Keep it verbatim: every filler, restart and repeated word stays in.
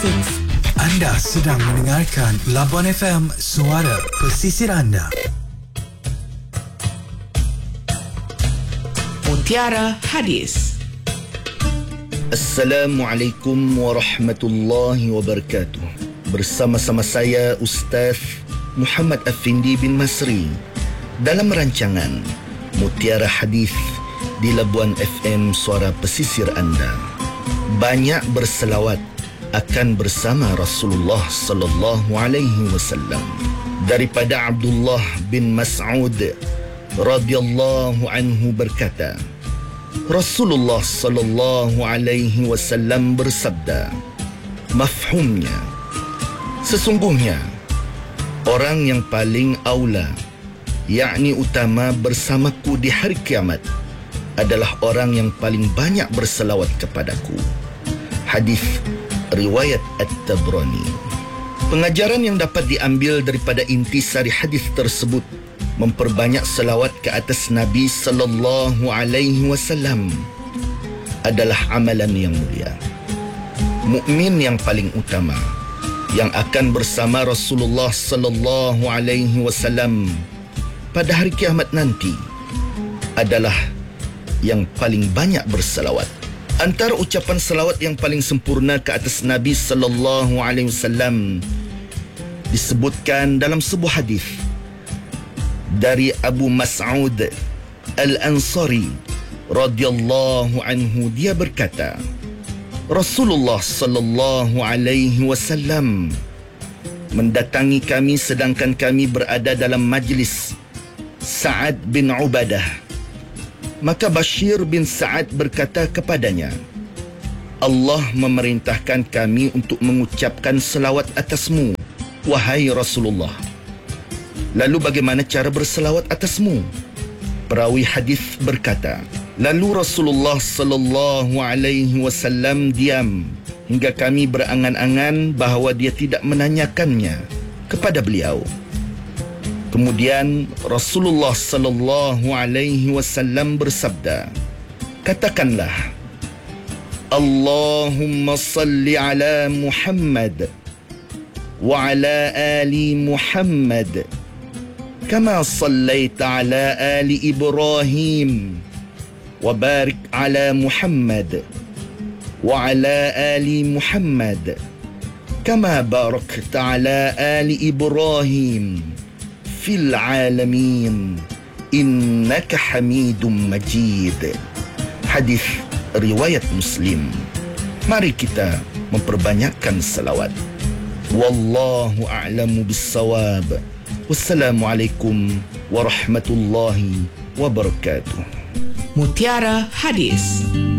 Anda sedang mendengarkan Labuan F M, suara pesisir anda. Mutiara Hadis. Assalamualaikum warahmatullahi wabarakatuh. Bersama-sama saya Ustaz Muhammad Afindi bin Masri dalam rancangan Mutiara Hadis di Labuan F M, suara pesisir anda. Banyak berselawat akan bersama Rasulullah sallallahu alaihi wasallam. Daripada Abdullah bin Mas'ud radhiyallahu anhu berkata, Rasulullah sallallahu alaihi wasallam bersabda, mafhumnya, sesungguhnya orang yang paling aula, yakni utama bersamaku di hari kiamat adalah orang yang paling banyak berselawat kepadaku. Hadis riwayat At-Tabrani. Pengajaran yang dapat diambil daripada intisari hadis tersebut memperbanyak selawat ke atas Nabi sallallahu alaihi wasallam adalah amalan yang mulia. Mukmin yang paling utama yang akan bersama Rasulullah sallallahu alaihi wasallam pada hari kiamat nanti adalah yang paling banyak berselawat. Antara ucapan selawat yang paling sempurna ke atas Nabi sallallahu alaihi wasallam disebutkan dalam sebuah hadis dari Abu Mas'ud Al-Ansari radhiyallahu anhu. Dia berkata, Rasulullah sallallahu alaihi wasallam mendatangi kami sedangkan kami berada dalam majlis Sa'ad bin Ubadah. Maka Bashir bin Sa'ad berkata kepadanya, Allah memerintahkan kami untuk mengucapkan selawat atasmu, wahai Rasulullah. Lalu bagaimana cara berselawat atasmu? Perawi hadis berkata, lalu Rasulullah sallallahu alaihi wasallam diam hingga kami berangan-angan bahawa dia tidak menanyakannya kepada beliau. Kemudian Rasulullah sallallahu alaihi wasallam bersabda, katakanlah, Allahumma salli ala Muhammad wa ala ali Muhammad kama sallaita ala ali Ibrahim wa barik ala Muhammad wa ala ali Muhammad kama barakta ala ali Ibrahim fil alamin innaka hamidum majid. Hadis riwayat Muslim. Mari kita memperbanyakkan selawat. Wallahu a'lamu bissawab. Wassalamualaikum warahmatullahi wabarakatuh. Mutiara Hadis.